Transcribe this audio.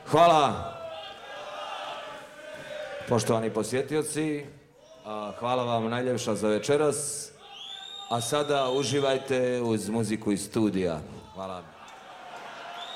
Hvala. Poštovani posjetioci, hvala vam najljepša za večeras. A sada uživajte uz muziku iz studija. Hvala.